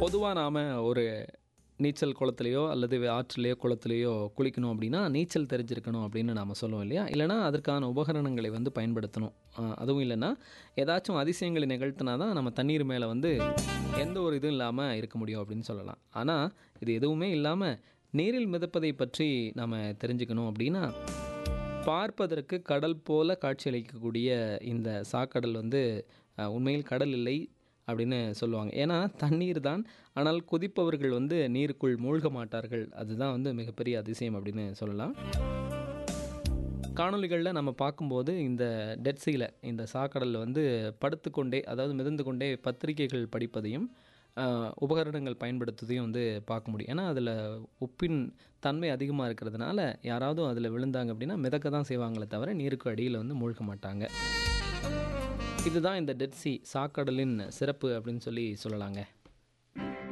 பொதுவா நாம ஒரு நீச்சல் குளத்திலயோ அல்லது ஆற்றிலயோ, குளத்திலயோ குளிக்கணும் அப்படின்னா, நீச்சல் தெரிஞ்சிருக்கணும் அப்படின்னு நாம சொல்லுவோம் இல்லையா? இல்லன்னா அதற்கான உபகரணங்களை வந்து பயன்படுத்தணும். அதுவும் இல்லன்னா, ஏதாச்சும் அதிசயங்களை நிகழ்த்தினா தான் நம்ம தண்ணீர் மேல வந்து எந்த ஒரு இதுவும் இல்லாம இருக்க முடியும் அப்படின்னு சொல்லலாம். ஆனா, இது எதுவுமே இல்லாம நீரில் மிதப்பதை பற்றி நாம தெரிஞ்சுக்கணும் அப்படின்னா, பார்ப்பதற்கு கடல் போல காட்சியளிக்கக்கூடிய இந்த சாக்கடல் வந்து உண்மையில் கடல் இல்லை அப்படின்னு சொல்லுவாங்க. ஏன்னா தண்ணீர் தான். ஆனால் குதிப்பவர்கள் வந்து நீருக்குள் மூழ்க மாட்டார்கள். அதுதான் வந்து மிகப்பெரிய அதிசயம் அப்படின்னு சொல்லலாம். காணொளிகள்ல நம்ம பார்க்கும்போது இந்த டெட் சீல இந்த சாக்கடல்ல வந்து படுத்துக்கொண்டே அதாவது மிதந்து கொண்டே பத்திரிகைகள் படிப்பதையும், உபகரணங்கள் பயன்படுத்துவதையும் வந்து பார்க்க முடியும். ஏன்னா அதில உப்பின் தன்மை அதிகமா இருக்கிறதுனால, யாராவது அதில விழுந்தாங்க அப்படின்னா மிதக்க தான் செய்வாங்களே தவிர நீருக்கு அடியில வந்து மூழ்க மாட்டாங்க. இதுதான் இந்த டெட் சீ சாக்கடலின் சிறப்பு அப்படின்னு சொல்லி சொல்லலாங்க.